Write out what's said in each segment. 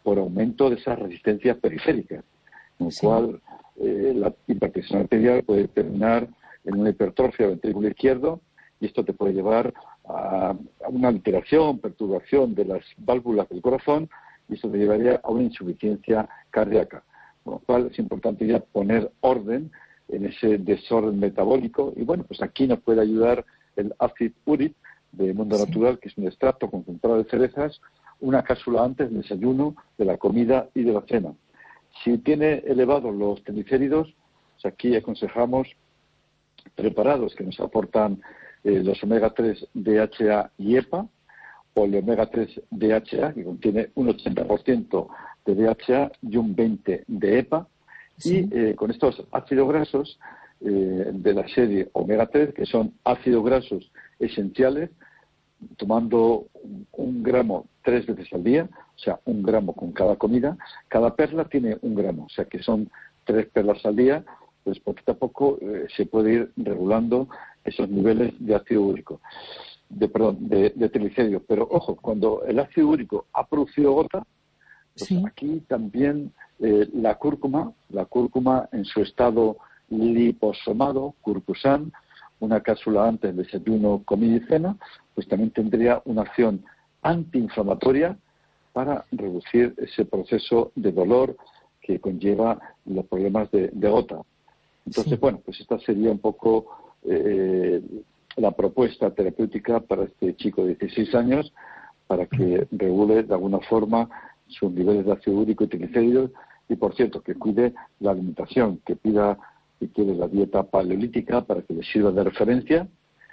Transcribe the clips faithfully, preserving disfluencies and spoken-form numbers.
por aumento de esas resistencias periféricas, con lo Sí. cual eh, la hipertensión arterial puede terminar en una hipertrofia del ventrículo izquierdo, y esto te puede llevar a, a una alteración, perturbación de las válvulas del corazón, y eso te llevaría a una insuficiencia cardíaca. Con lo cual es importante ya poner orden en ese desorden metabólico, y bueno, pues aquí nos puede ayudar el Acid Uric de Mundo Sí. Natural, que es un extracto concentrado de cerezas, una cápsula antes del desayuno, de la comida y de la cena. Si tiene elevados los triglicéridos, pues aquí aconsejamos preparados que nos aportan eh, los omega tres D H A y E P A, o el omega tres D H A, que contiene un ochenta por ciento de D H A y un veinte por ciento de E P A, Sí. y eh, con estos ácidos grasos eh, de la serie omega tres, que son ácidos grasos esenciales, tomando un, un gramo tres veces al día, o sea, un gramo con cada comida. Cada perla tiene un gramo, o sea que son tres perlas al día, pues poquito a poco eh, se puede ir regulando esos niveles de ácido úrico, de perdón, de, de triglicéridos. Pero ojo, cuando el ácido úrico ha producido gota, pues Sí. aquí también eh, la cúrcuma, la cúrcuma en su estado liposomado, curcusan, una cápsula antes del desayuno, comida y cena, pues también tendría una acción antiinflamatoria para reducir ese proceso de dolor que conlleva los problemas de, de gota. Entonces, Sí. bueno, pues esta sería un poco eh, la propuesta terapéutica para este chico de dieciséis años, para que regule de alguna forma sus niveles de ácido úrico y triglicéridos, y por cierto, que cuide la alimentación, que pida, si quiere, la dieta paleolítica para que le sirva de referencia,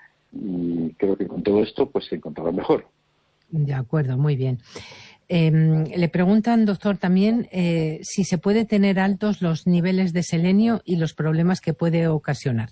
y creo que con todo esto pues se encontrará mejor. De acuerdo, muy bien. Eh, le preguntan, doctor, también eh, si se puede tener altos los niveles de selenio y los problemas que puede ocasionar.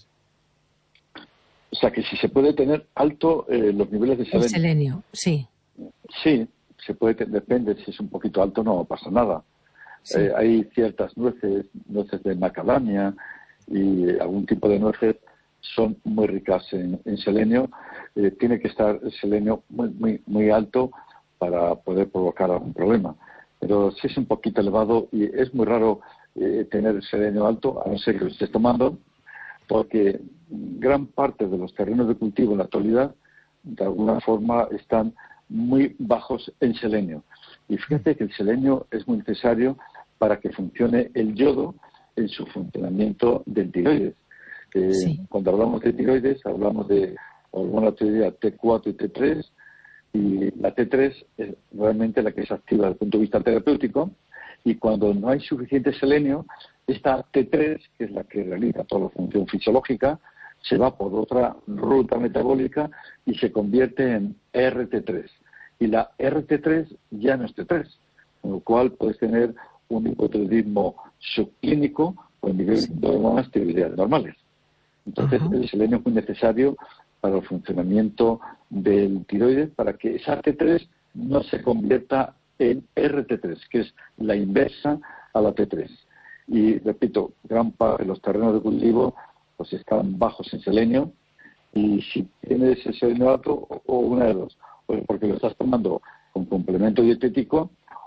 O sea, que si se puede tener alto eh, los niveles de El selenio. selenio, sí. Sí, se puede, te- depende, si es un poquito alto no pasa nada. Sí. Eh, hay ciertas nueces, nueces de macadamia y algún tipo de nueces son muy ricas en, en selenio. Eh, tiene que estar el selenio muy, muy, muy alto para poder provocar algún problema. Pero si es un poquito elevado, y es muy raro eh, tener el selenio alto, a no ser que lo estés tomando, porque gran parte de los terrenos de cultivo en la actualidad, de alguna forma, están muy bajos en selenio. Y fíjate que el selenio es muy necesario para que funcione el yodo en su funcionamiento del tiroides. Eh, Sí. Cuando hablamos de tiroides, hablamos de hormona tiroidea T cuatro y T tres, y la T tres es realmente la que se activa desde el punto de vista terapéutico, y cuando no hay suficiente selenio, esta T tres, que es la que realiza toda la función fisiológica, se va por otra ruta metabólica y se convierte en R T tres. Y la R T tres ya no es T tres, con lo cual puedes tener un hipotiroidismo subclínico con niveles de hormonas tiroideas normales. Entonces, Ajá. el selenio es muy necesario para el funcionamiento del tiroides, para que esa T tres no se convierta en R T tres, que es la inversa a la T tres. Y repito, gran parte de los terrenos de cultivo pues están bajos en selenio, y si tienes el selenio alto, o, o una de dos, o porque lo estás tomando con complemento dietético,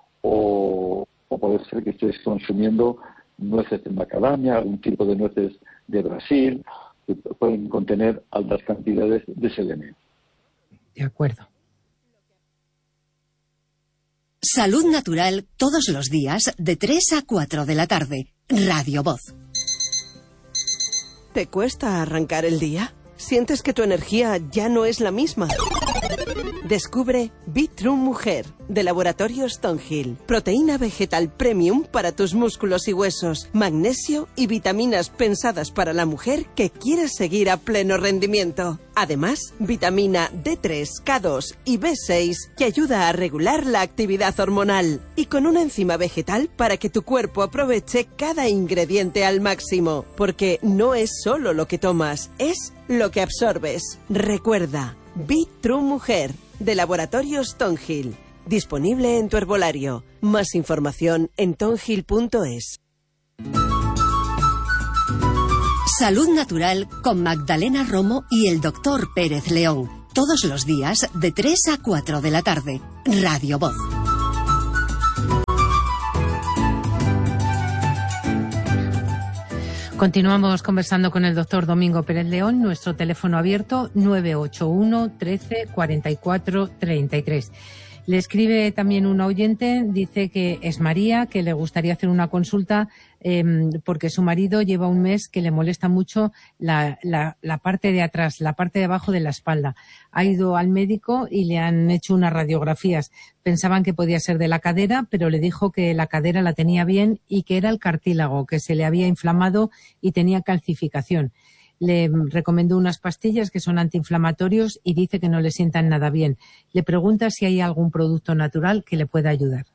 o, o puede ser que estés consumiendo nueces de macadamia, algún tipo de nueces de Brasil, que pueden contener altas cantidades de selenio. De acuerdo. Salud Natural todos los días de tres a cuatro de la tarde. Radio Voz. ¿Te cuesta arrancar el día? ¿Sientes que tu energía ya no es la misma? Descubre Be True Mujer, de Laboratorio Stonehill. Proteína vegetal premium para tus músculos y huesos, magnesio y vitaminas pensadas para la mujer que quiere seguir a pleno rendimiento. Además, vitamina D tres, K dos y B seis que ayuda a regular la actividad hormonal. Y con una enzima vegetal para que tu cuerpo aproveche cada ingrediente al máximo. Porque no es solo lo que tomas, es lo que absorbes. Recuerda, Be True Mujer, de Laboratorio Stonehill. Disponible en tu herbolario. Más información en tonhill punto es. Salud Natural con Magdalena Romo y el doctor Pérez León. Todos los días de tres a cuatro de la tarde. Radio Voz. Continuamos conversando con el doctor Domingo Pérez León, nuestro teléfono abierto nueve ocho uno, trece, cuarenta y cuatro, treinta y tres. Le escribe también un oyente, dice que es María, que le gustaría hacer una consulta eh, porque su marido lleva un mes que le molesta mucho la, la, la parte de atrás, la parte de abajo de la espalda. Ha ido al médico y le han hecho unas radiografías. Pensaban que podía ser de la cadera, pero le dijo que la cadera la tenía bien y que era el cartílago, que se le había inflamado y tenía calcificación. Le recomendó unas pastillas que son antiinflamatorios y dice que no le sientan nada bien. Le pregunta si hay algún producto natural que le pueda ayudar.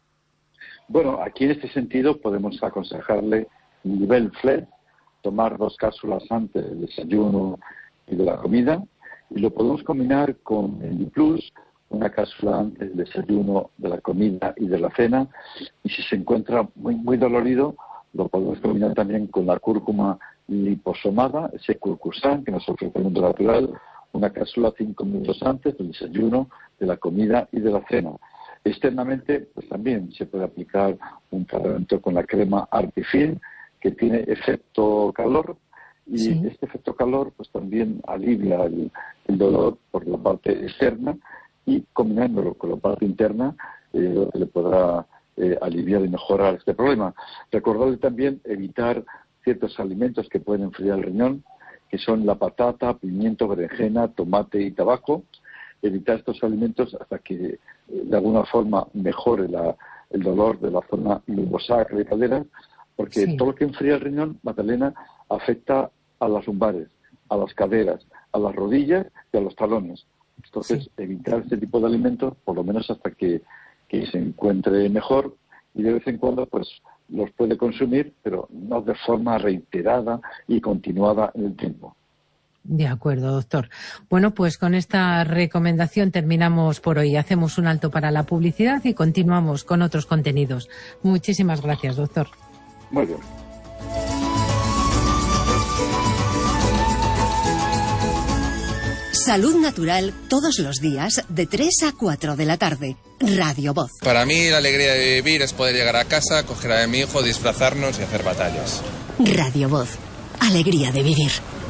Bueno, aquí en este sentido podemos aconsejarle nivel Flex, tomar dos cápsulas antes del desayuno y de la comida, y lo podemos combinar con el Plus, una cápsula antes del desayuno, de la comida y de la cena, y si se encuentra muy, muy dolorido, lo podemos combinar también con la cúrcuma liposomada, ese curcusan que nos ofrece el mundo natural, una cápsula cinco minutos antes del desayuno, de la comida y de la cena. Externamente, pues también se puede aplicar un tratamiento con la crema Artifil, que tiene efecto calor, y sí. Este efecto calor pues también alivia el, el dolor por la parte externa, y combinándolo con la parte interna, eh, le podrá eh, aliviar y mejorar este problema. Recordarle también evitar ciertos alimentos que pueden enfriar el riñón, que son la patata, pimiento, berenjena, tomate y tabaco. Evitar estos alimentos hasta que eh, de alguna forma mejore la, el dolor de la zona lumbosacra y cadera, porque sí. Todo lo que enfría el riñón, Magdalena, afecta a las lumbares, a las caderas, a las rodillas y a los talones. Entonces, sí. Evitar este tipo de alimentos, por lo menos hasta que, que se encuentre mejor, y de vez en cuando, pues, los puede consumir, pero no de forma reiterada y continuada en el tiempo. De acuerdo, doctor. Bueno, pues con esta recomendación terminamos por hoy. Hacemos un alto para la publicidad y continuamos con otros contenidos. Muchísimas gracias, doctor. Muy bien. Salud Natural todos los días de tres a cuatro de la tarde. Radio Voz. Para mí la alegría de vivir es poder llegar a casa, coger a mi hijo, disfrazarnos y hacer batallas. Radio Voz. Alegría de vivir.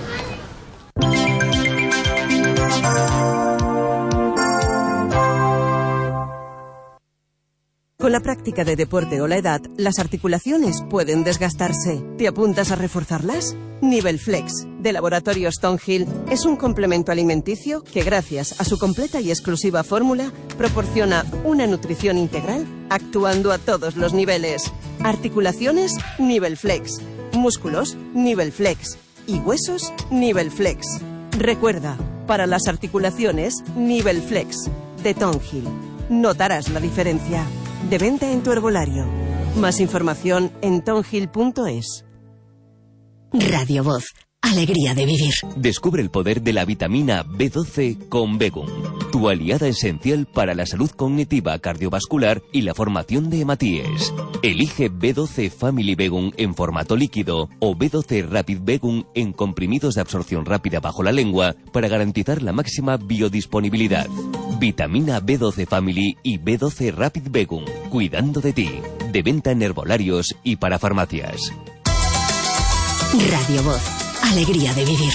Con la práctica de deporte o la edad, las articulaciones pueden desgastarse. ¿Te apuntas a reforzarlas? Nivel Flex, de Laboratorio Stonehill, es un complemento alimenticio que, gracias a su completa y exclusiva fórmula, proporciona una nutrición integral actuando a todos los niveles. Articulaciones, Nivel Flex. Músculos, Nivel Flex. Y huesos, Nivel Flex. Recuerda, para las articulaciones, Nivel Flex, de Stonehill. Notarás la diferencia. De venta en tu herbolario. Más información en tonhill punto es. Radio Voz. Alegría de vivir. Descubre el poder de la vitamina B doce con Begum, tu aliada esencial para la salud cognitiva, cardiovascular y la formación de hematíes. Elige B doce Family Begum en formato líquido o B doce Rapid Begum en comprimidos de absorción rápida bajo la lengua para garantizar la máxima biodisponibilidad. Vitamina B doce Family y B doce Rapid Begum, cuidando de ti. De venta en herbolarios y para farmacias. Radio Voz. Alegría de vivir.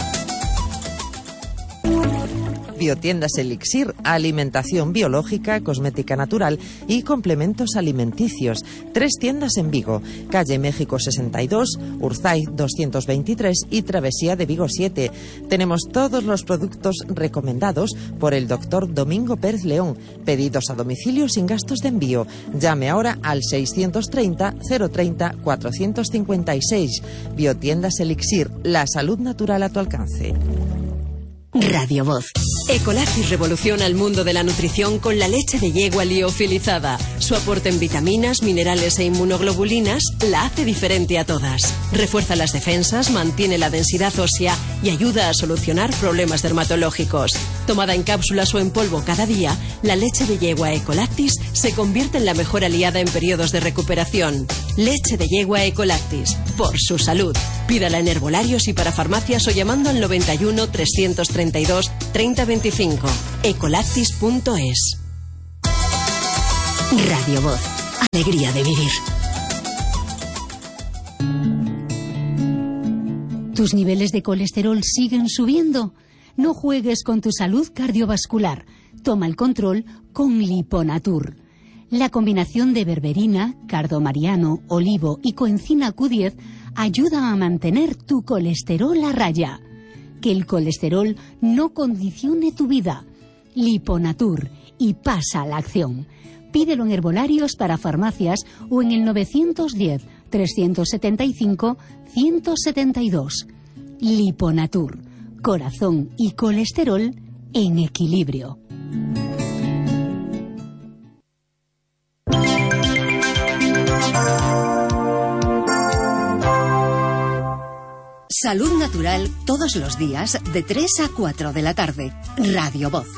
Biotiendas Elixir, alimentación biológica, cosmética natural y complementos alimenticios. Tres tiendas en Vigo, calle México sesenta y dos, Urzay doscientos veintitrés y Travesía de Vigo siete. Tenemos todos los productos recomendados por el doctor Domingo Pérez León. Pedidos a domicilio sin gastos de envío. Llame ahora al seiscientos treinta, cero treinta, cuatrocientos cincuenta y seis. Biotiendas Elixir, la salud natural a tu alcance. Radio Voz. Ecolactis revoluciona el mundo de la nutrición con la leche de yegua liofilizada. Su aporte en vitaminas, minerales e inmunoglobulinas la hace diferente a todas. Refuerza las defensas, mantiene la densidad ósea y ayuda a solucionar problemas dermatológicos. Tomada en cápsulas o en polvo cada día, la leche de yegua Ecolactis se convierte en la mejor aliada en periodos de recuperación. Leche de yegua Ecolactis. Por su salud. Pídala en herbolarios y para farmacias o llamando al noventa y uno, trescientos treinta y dos, treinta veinticinco. ecolactis punto es. Radio Voz. Alegría de vivir. ¿Tus niveles de colesterol siguen subiendo? No juegues con tu salud cardiovascular. Toma el control con Liponatur. La combinación de berberina, cardomariano, olivo y coenzima Q diez ayuda a mantener tu colesterol a raya. Que el colesterol no condicione tu vida. Liponatur, y pasa a la acción. Pídelo en herbolarios para farmacias o en el nueve uno cero, tres siete cinco, uno siete dos. Liponatur, corazón y colesterol en equilibrio. Salud Natural todos los días de tres a cuatro de la tarde. Radio Voz.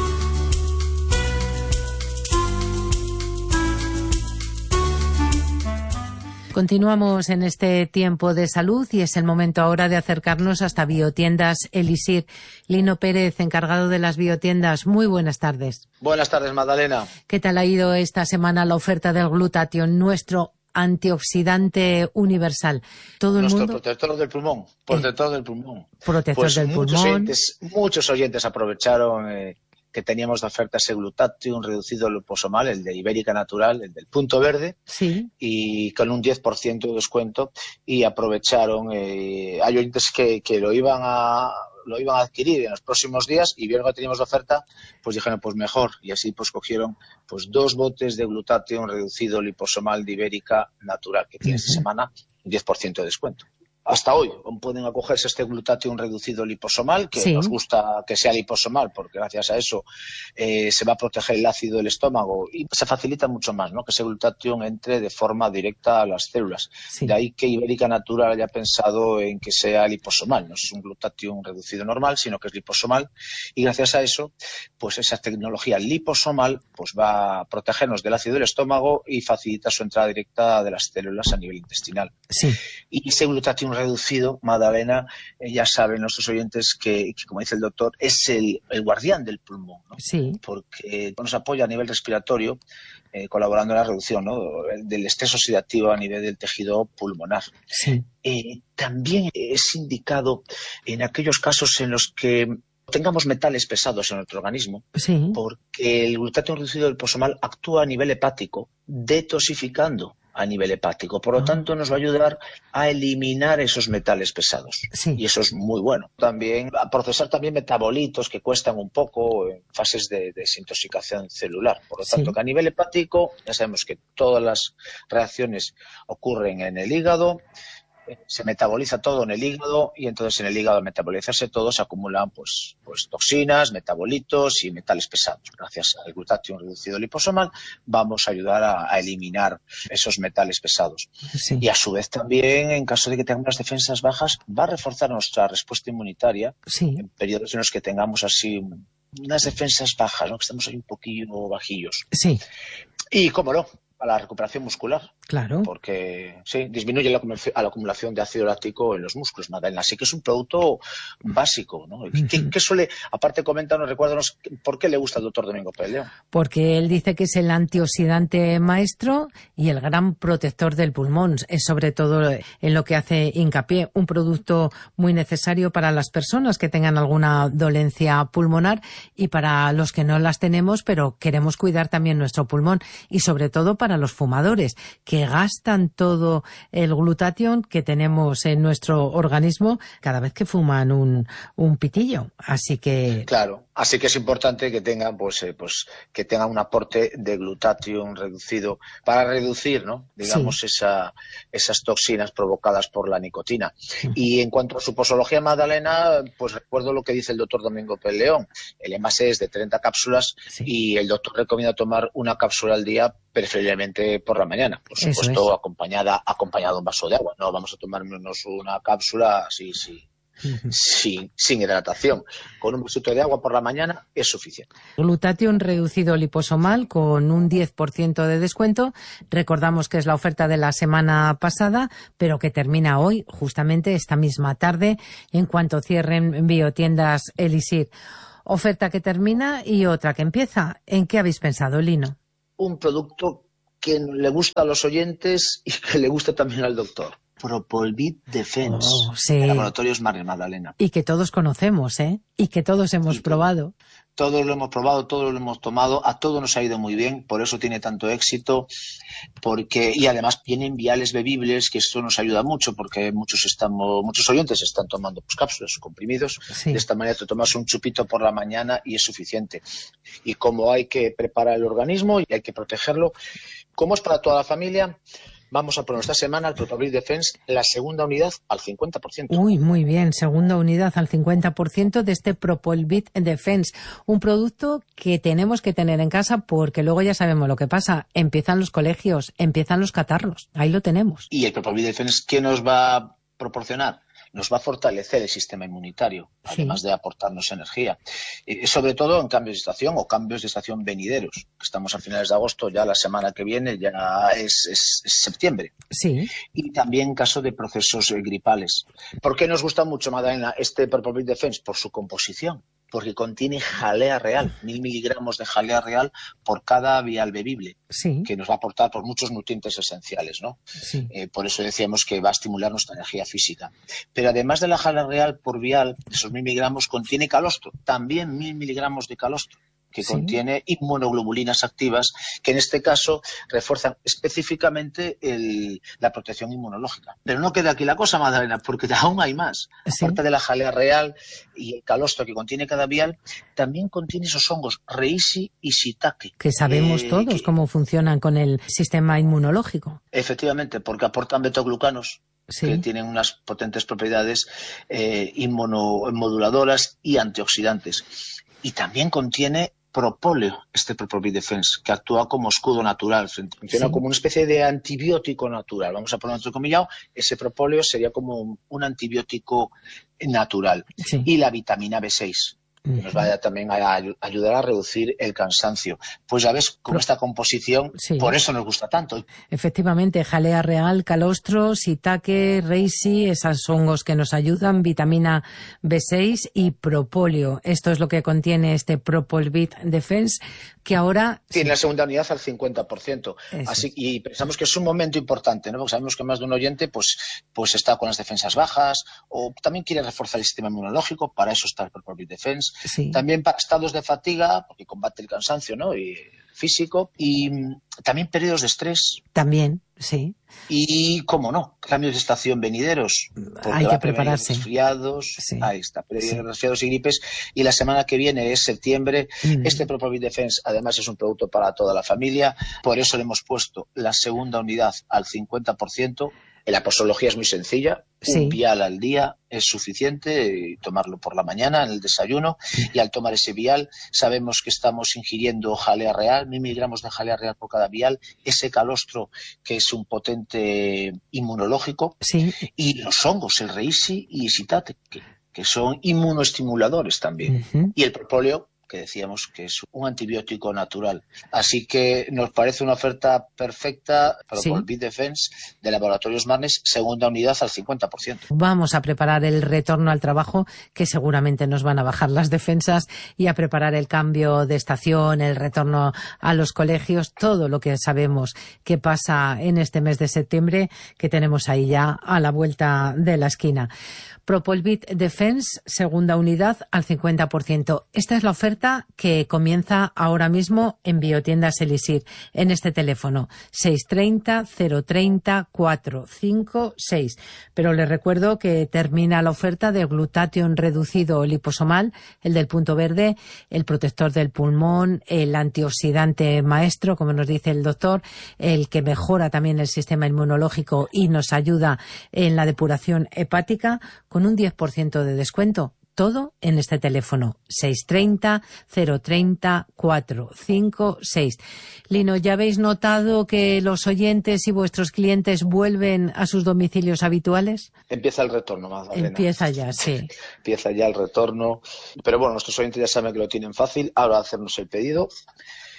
Continuamos en este tiempo de salud y es el momento ahora de acercarnos hasta Biotiendas Elixir. Lino Pérez, encargado de las biotiendas, muy buenas tardes. Buenas tardes, Magdalena. ¿Qué tal ha ido esta semana la oferta del Glutathione, nuestro antioxidante universal? Todo el Nuestro mundo... protector del pulmón, protector eh, del pulmón. Protector pues del muchos pulmón. Oyentes, muchos oyentes aprovecharon eh, que teníamos de oferta ese Glutathione reducido liposomal, el de Ibérica Natural, el del punto verde, sí, y con un diez por ciento de descuento, y aprovecharon, eh, hay oyentes que, que lo iban a lo iban a adquirir en los próximos días y vieron que teníamos de oferta, pues dijeron, pues mejor, y así pues cogieron pues dos botes de Glutathione reducido liposomal de Ibérica Natural, que tiene uh-huh. esta semana un diez por ciento de descuento. Hasta hoy pueden acogerse este Glutathione reducido liposomal, que sí. nos gusta que sea liposomal, porque gracias a eso eh, se va a proteger el ácido del estómago y se facilita mucho más, ¿no?, que ese Glutathione entre de forma directa a las células. Sí. De ahí que Ibérica Natural haya pensado en que sea liposomal. No es un Glutathione reducido normal, sino que es liposomal, y gracias a eso, pues esa tecnología liposomal pues va a protegernos del ácido del estómago y facilita su entrada directa de las células a nivel intestinal. Sí. Y ese Glutathione reducido, Magdalena, eh, ya saben nuestros oyentes que, que, como dice el doctor, es el, el guardián del pulmón, ¿no? Sí. Porque nos apoya a nivel respiratorio, eh, colaborando en la reducción, ¿no?, del estrés oxidativo a nivel del tejido pulmonar. Sí. Eh, también es indicado en aquellos casos en los que tengamos metales pesados en nuestro organismo, sí. porque el Glutathione reducido liposomal actúa a nivel hepático, detoxificando a nivel hepático. Por lo ah. tanto, nos va a ayudar a eliminar esos metales pesados. Sí. Y eso es muy bueno. También a procesar también metabolitos que cuestan un poco en fases de desintoxicación celular. Por lo tanto, sí. que a nivel hepático, ya sabemos que todas las reacciones ocurren en el hígado, se metaboliza todo en el hígado y entonces en el hígado, al metabolizarse todo, se acumulan pues, pues toxinas, metabolitos y metales pesados. Gracias al Glutathione reducido liposomal vamos a ayudar a, a eliminar esos metales pesados. Sí. Y a su vez también, en caso de que tengamos las defensas bajas, va a reforzar nuestra respuesta inmunitaria sí. en periodos en los que tengamos así unas defensas bajas, ¿no?, que estamos ahí un poquillo bajillos. Sí. Y, cómo no, a la recuperación muscular. Claro. Porque sí, disminuye la, la acumulación de ácido láctico en los músculos, Magdalena. Así que es un producto básico, ¿no? Uh-huh. ¿Qué, qué suele, aparte, coméntanos, recuérdanos, ¿por qué le gusta al doctor Domingo Pérez León? Porque él dice que es el antioxidante maestro y el gran protector del pulmón. Es sobre todo en lo que hace hincapié, un producto muy necesario para las personas que tengan alguna dolencia pulmonar y para los que no las tenemos, pero queremos cuidar también nuestro pulmón, y sobre todo para los fumadores, que gastan todo el Glutathione que tenemos en nuestro organismo cada vez que fuman un, un pitillo. Así que... Claro, así que es importante que tengan pues, eh, pues que tengan un aporte de Glutathione reducido para reducir, ¿no?, digamos, sí. esa, esas toxinas provocadas por la nicotina. Sí. Y en cuanto a su posología, Magdalena, pues recuerdo lo que dice el doctor Domingo Pérez León. El envase es de treinta cápsulas sí. y el doctor recomienda tomar una cápsula al día, preferiblemente por la mañana. Por supuesto, es. acompañada, acompañado de un vaso de agua. No vamos a tomarnos una cápsula así, sí. Uh-huh. sin, sin hidratación. Con un vasito de agua por la mañana es suficiente. Glutathione reducido liposomal con un diez por ciento de descuento. Recordamos que es la oferta de la semana pasada, pero que termina hoy, justamente esta misma tarde, en cuanto cierren Biotiendas Elixir. Oferta que termina y otra que empieza. ¿En qué habéis pensado, Lino? Un producto que le gusta a los oyentes y que le gusta también al doctor. Propolvit Defense, oh, sí. de Laboratorios Marnes, Magdalena. Y que todos conocemos, ¿eh? Y que todos hemos y probado. Todos lo hemos probado, todos lo hemos tomado, a todos nos ha ido muy bien, por eso tiene tanto éxito, porque y además tienen viales bebibles, que esto nos ayuda mucho, porque muchos estamos, muchos oyentes están tomando pues, cápsulas o comprimidos, sí. De esta manera te tomas un chupito por la mañana y es suficiente. Y como hay que preparar el organismo y hay que protegerlo, como es para toda la familia, vamos a poner esta semana el Propolvit Defense, la segunda unidad al cincuenta por ciento. Uy, muy bien, segunda unidad al cincuenta por ciento de este Propolvit Defense, un producto que tenemos que tener en casa porque luego ya sabemos lo que pasa, empiezan los colegios, empiezan los catarros, ahí lo tenemos. ¿Y el Propolvit Defense qué nos va a proporcionar? Nos va a fortalecer el sistema inmunitario, sí. Además de aportarnos energía. Y sobre todo en cambios de estación o cambios de estación venideros. Estamos a finales de agosto, ya la semana que viene ya es, es, es septiembre. Sí. Y también en caso de procesos gripales. ¿Por qué nos gusta mucho, Magdalena, este Propolvit Defense? Por su composición. Porque contiene jalea real, mil miligramos de jalea real por cada vial bebible, sí. Que nos va a aportar por muchos nutrientes esenciales, ¿no? Sí. Eh, por eso decíamos que va a estimular nuestra energía física. Pero además de la jalea real por vial, esos mil miligramos contiene calostro, también mil miligramos de calostro, que sí. Contiene inmunoglobulinas activas, que en este caso refuerzan específicamente el, la protección inmunológica. Pero no queda aquí la cosa, Magdalena, porque aún hay más. ¿Sí? Aparte de la jalea real y el calostro que contiene cada vial, también contiene esos hongos Reishi y Shiitake. Que sabemos eh, todos que, cómo funcionan con el sistema inmunológico. Efectivamente, porque aportan betaglucanos. Sí. Que tienen unas potentes propiedades eh, inmunomoduladoras y antioxidantes. Y también contiene propóleo, este Propolvit Defense, que actúa como escudo natural, funciona sí. Como una especie de antibiótico natural. Vamos a ponerlo entrecomillado, ese propóleo sería como un antibiótico natural. Sí. Y la vitamina B seis. Que nos va a también a ayudar a reducir el cansancio. Pues ya ves, con esta composición, sí. Por eso nos gusta tanto. Efectivamente, jalea real, calostro, shiitake, reishi, esos hongos que nos ayudan, vitamina B seis y propóleo. Esto es lo que contiene este Propolvit Defense, que ahora... Tiene sí. La segunda unidad al cincuenta por ciento. Así, y pensamos que es un momento importante, ¿no? Porque sabemos que más de un oyente pues, pues está con las defensas bajas o también quiere reforzar el sistema inmunológico, para eso está el Propolvit Defense. Sí. También para estados de fatiga, porque combate el cansancio, ¿no? Y físico, y también periodos de estrés. También, sí. Y, cómo no, cambios de estación venideros. Hay que prepararse. Resfriados, sí. Ahí está, sí. Resfriados y gripes. Y la semana que viene es septiembre. Mm. Este Propolvit Defense, además, es un producto para toda la familia. Por eso le hemos puesto la segunda unidad al cincuenta por ciento. La posología es muy sencilla, sí. Un vial al día es suficiente, tomarlo por la mañana en el desayuno, y al tomar ese vial sabemos que estamos ingiriendo jalea real, mil miligramos de jalea real por cada vial, ese calostro que es un potente inmunológico, sí. Y los hongos, el reishi y shiitake, que, que son inmunoestimuladores también, uh-huh. Y el propóleo, que decíamos que es un antibiótico natural. Así que nos parece una oferta perfecta para sí. Propolvit Defense de Laboratorios Marnes, segunda unidad al cincuenta por ciento. Vamos a preparar el retorno al trabajo, que seguramente nos van a bajar las defensas, y a preparar el cambio de estación, el retorno a los colegios, todo lo que sabemos que pasa en este mes de septiembre, que tenemos ahí ya a la vuelta de la esquina. Propolvit Defense, segunda unidad al cincuenta por ciento. Esta es la oferta que comienza ahora mismo en Biotiendas Elixir, en este teléfono seis treinta, cero treinta, cuatrocientos cincuenta y seis. Pero les recuerdo que termina la oferta de glutatión reducido liposomal, el del punto verde, el protector del pulmón, el antioxidante maestro, como nos dice el doctor, el que mejora también el sistema inmunológico y nos ayuda en la depuración hepática, con un diez por ciento de descuento. Todo en este teléfono, seis treinta, cero treinta, cuatrocientos cincuenta y seis. Lino, ¿ya habéis notado que los oyentes y vuestros clientes vuelven a sus domicilios habituales? Empieza el retorno, Magdalena. Empieza ya, sí. Empieza ya el retorno. Pero bueno, nuestros oyentes ya saben que lo tienen fácil. Ahora hacernos el pedido.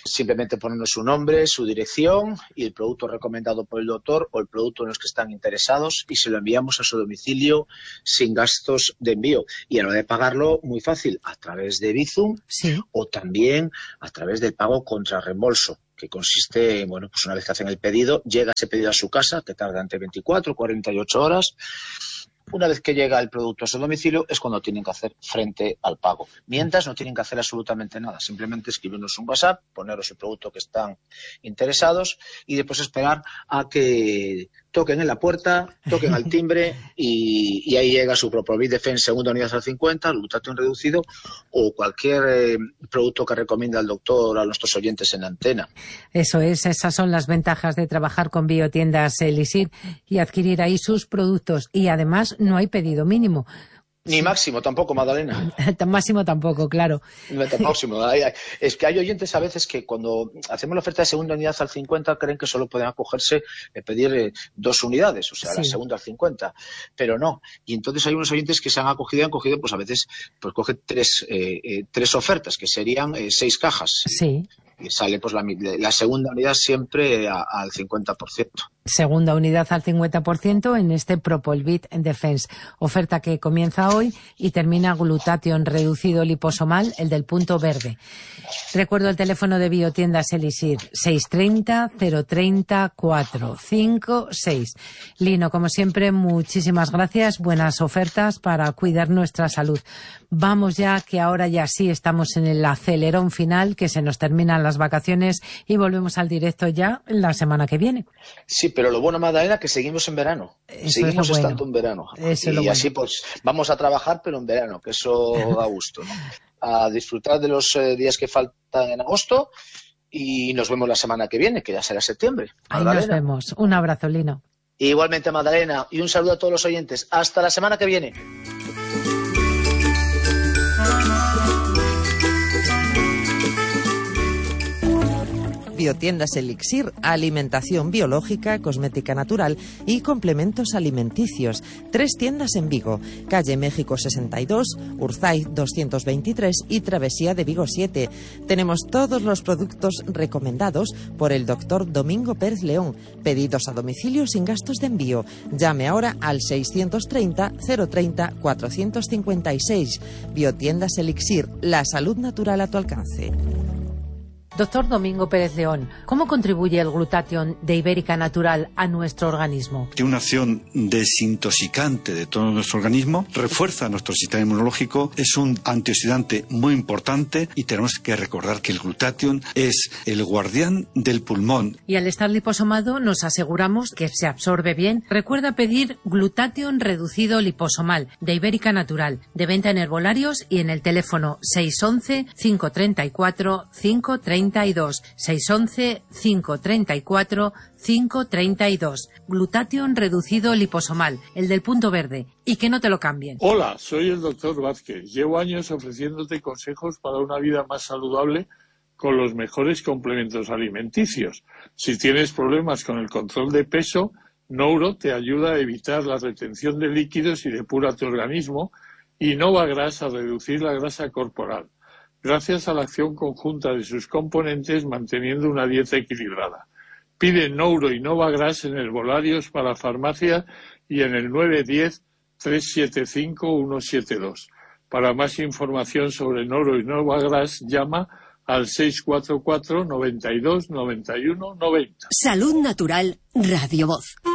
simplemente ponernos su nombre, su dirección y el producto recomendado por el doctor o el producto en los que están interesados y se lo enviamos a su domicilio sin gastos de envío. Y a la hora de pagarlo, muy fácil, a través de Bizum sí. o también a través del pago contra reembolso, que consiste, bueno, pues una vez que hacen el pedido, llega ese pedido a su casa, que tarda entre veinticuatro y cuarenta y ocho horas. Una vez que llega el producto a su domicilio es cuando tienen que hacer frente al pago. Mientras no tienen que hacer absolutamente nada, simplemente escribirnos un WhatsApp, poneros el producto que están interesados y después esperar a que toquen en la puerta, toquen al timbre y, y ahí llega su Proprovit Defense segunda unidad al cincuenta, el glutatión reducido o cualquier eh, producto que recomienda el doctor a nuestros oyentes en la antena. Eso es, esas son las ventajas de trabajar con Biotiendas Elixir y adquirir ahí sus productos. Y además no hay pedido mínimo. Ni máximo tampoco, Magdalena. Máximo tampoco, claro. Máximo. Es que hay oyentes a veces que cuando hacemos la oferta de segunda unidad al cincuenta creen que solo pueden acogerse a pedir eh, dos unidades, o sea, sí. la segunda al cincuenta, pero no. Y entonces hay unos oyentes que se han acogido y han cogido, pues a veces, pues coge tres, eh, eh, tres ofertas, que serían eh, seis cajas. Sí. Y sale pues la, la segunda unidad siempre a, al cincuenta por ciento. Segunda unidad al cincuenta por ciento en este Proprovit Defense. Oferta que comienza hoy y termina glutatión reducido liposomal, el del punto verde. Recuerdo el teléfono de Biotiendas Elixir, seis tres cero, cero tres cero, cuatro cinco seis. Lino, como siempre, muchísimas gracias. Buenas ofertas para cuidar nuestra salud. Vamos ya, que ahora ya sí estamos en el acelerón final, que se nos terminan las vacaciones y volvemos al directo ya la semana que viene. Sí, pero lo bueno, Magdalena, que seguimos en verano. Eso seguimos es estando bueno. en verano. Eso y es lo así bueno. pues vamos a trabajar, pero en verano, que eso da gusto, ¿no? A disfrutar de los eh, días que faltan en agosto y nos vemos la semana que viene, que ya será septiembre. Ahí nos vemos. Un abrazo, Lino. Igualmente, Magdalena, y un saludo a todos los oyentes. Hasta la semana que viene. Biotiendas Elixir, alimentación biológica, cosmética natural y complementos alimenticios. Tres tiendas en Vigo, calle México sesenta y dos, Urzaiz doscientos veintitrés y Travesía de Vigo siete. Tenemos todos los productos recomendados por el doctor Domingo Pérez León. Pedidos a domicilio sin gastos de envío. Llame ahora al seiscientos treinta, cero treinta, cuatrocientos cincuenta y seis. Biotiendas Elixir, la salud natural a tu alcance. Doctor Domingo Pérez León, ¿cómo contribuye el glutatión de Ibérica Natural a nuestro organismo? Tiene una acción desintoxicante de todo nuestro organismo, refuerza nuestro sistema inmunológico, es un antioxidante muy importante y tenemos que recordar que el glutatión es el guardián del pulmón. Y al estar liposomado nos aseguramos que se absorbe bien. Recuerda pedir glutatión reducido liposomal de Ibérica Natural, de venta en herbolarios y en el teléfono seis once, cinco treinta y cuatro, cinco treinta y dos, seis once, cinco treinta y cuatro, cinco treinta y dos. Glutatión reducido liposomal, el del punto verde, y que no te lo cambien. Hola, soy el doctor Vázquez. Llevo años ofreciéndote consejos para una vida más saludable con los mejores complementos alimenticios. Si tienes problemas con el control de peso, Nouro te ayuda a evitar la retención de líquidos y depura tu organismo, y Novagras a reducir la grasa corporal, gracias a la acción conjunta de sus componentes manteniendo una dieta equilibrada. Pide Nouro y Novagras en herbolarios para farmacia y en el nueve uno cero, tres siete cinco, uno siete dos. Para más información sobre Nouro y Novagras, llama al seis cuatro cuatro, noventa y dos, noventa y uno, noventa. Salud Natural, Radio Voz.